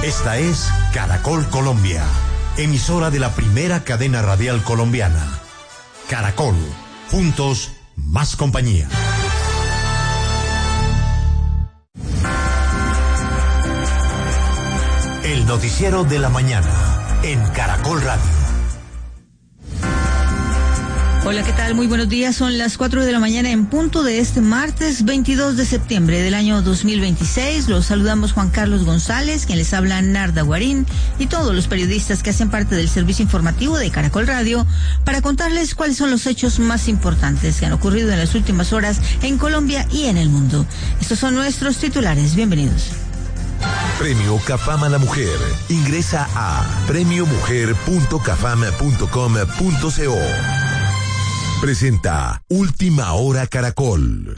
Esta es Caracol Colombia, emisora de la primera cadena radial colombiana. Caracol, juntos, más compañía. El noticiero de la mañana en Caracol Radio. Hola, ¿qué tal? Muy buenos días. Son las 4 de la mañana en punto de este martes 22 de septiembre del año 2026. Los saludamos Juan Carlos González, quien les habla Narda Guarín, y todos los periodistas que hacen parte del servicio informativo de Caracol Radio para contarles cuáles son los hechos más importantes que han ocurrido en las últimas horas en Colombia y en el mundo. Estos son nuestros titulares. Bienvenidos. Premio CAFAM a la Mujer. Ingresa a premiomujer.cafam.com.co. Presenta Última Hora Caracol.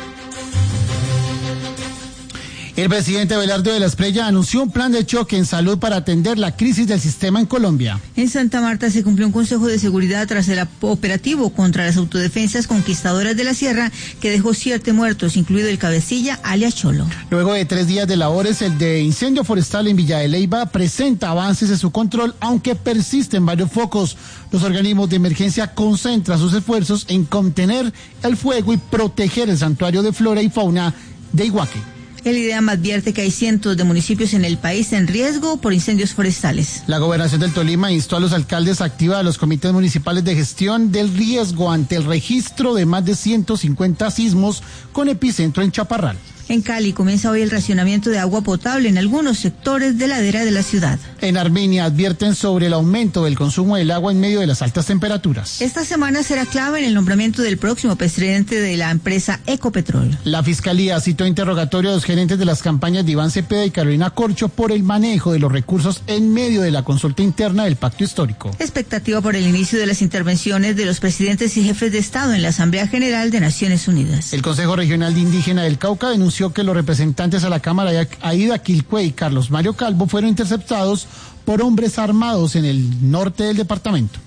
El presidente Abelardo de la Espriella anunció un plan de choque en salud para atender la crisis del sistema en Colombia. En Santa Marta se cumplió un consejo de seguridad tras el operativo contra las autodefensas conquistadoras de la sierra que dejó 7 muertos, incluido el cabecilla alias Cholo. Luego de 3 días de labores, el de incendio forestal en Villa de Leyva presenta avances en su control, aunque persisten varios focos. Los organismos de emergencia concentran sus esfuerzos en contener el fuego y proteger el santuario de flora y fauna de Iguaque. El IDEAM advierte que hay cientos de municipios en el país en riesgo por incendios forestales. La Gobernación del Tolima instó a los alcaldes a activar a los comités municipales de gestión del riesgo ante el registro de más de 150 sismos con epicentro en Chaparral. En Cali comienza hoy el racionamiento de agua potable en algunos sectores de ladera de la ciudad. En Armenia advierten sobre el aumento del consumo del agua en medio de las altas temperaturas. Esta semana será clave en el nombramiento del próximo presidente de la empresa Ecopetrol. La Fiscalía citó interrogatorio a los gerentes de las campañas de Iván Cepeda y Carolina Corcho por el manejo de los recursos en medio de la consulta interna del Pacto Histórico. Expectativa por el inicio de las intervenciones de los presidentes y jefes de Estado en la Asamblea General de Naciones Unidas. El Consejo Regional de Indígena del Cauca denunció que los representantes a la Cámara, Aida Quilcue y Carlos Mario Calvo, fueron interceptados por hombres armados en el norte del departamento.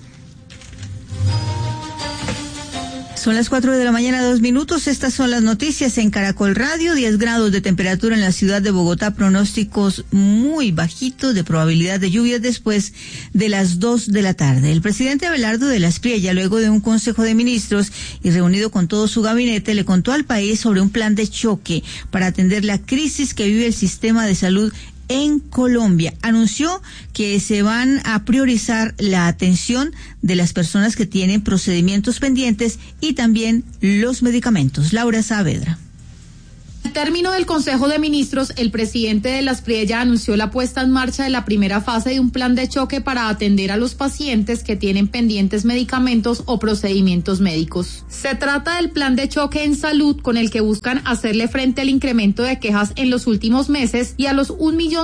Son las 4 de la mañana, 2 minutos. Estas son las noticias en Caracol Radio. 10 grados de temperatura en la ciudad de Bogotá. Pronósticos muy bajitos de probabilidad de lluvias después de las 2 de la tarde. El presidente Abelardo de la Espriella, luego de un consejo de ministros y reunido con todo su gabinete, le contó al país sobre un plan de choque para atender la crisis que vive el sistema de salud en Colombia. Anunció que se van a priorizar la atención de las personas que tienen procedimientos pendientes y también los medicamentos. Laura Saavedra. Al término del Consejo de Ministros, el presidente de la Espriella anunció la puesta en marcha de la primera fase de un plan de choque para atender a los pacientes que tienen pendientes medicamentos o procedimientos médicos. Se trata del plan de choque en salud con el que buscan hacerle frente al incremento de quejas en los últimos meses y a los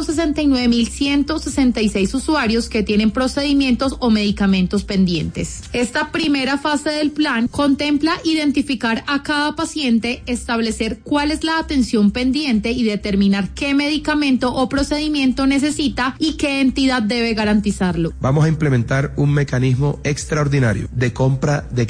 1.069.166 usuarios que tienen procedimientos o medicamentos pendientes. Esta primera fase del plan contempla identificar a cada paciente, establecer cuál es la atención pendiente y determinar qué medicamento o procedimiento necesita y qué entidad debe garantizarlo. Vamos a implementar un mecanismo extraordinario de compra de